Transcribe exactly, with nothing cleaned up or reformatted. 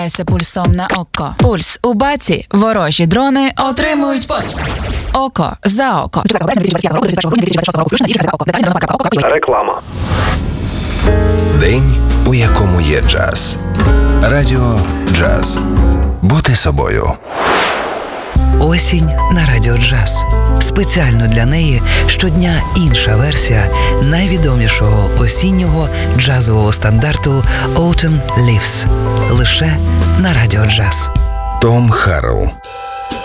Пульсом на око. Пульс у баці. Ворожі дрони отримують послуги. Око за око. Реклама. День, у якому є джаз. Радіо Джаз. Бути собою. Осінь на Радіо Джаз. Спеціально для неї щодня інша версія найвідомішого осіннього джазового стандарту Autumn Leaves. Лише на Радіо Джаз. Том Харрелл.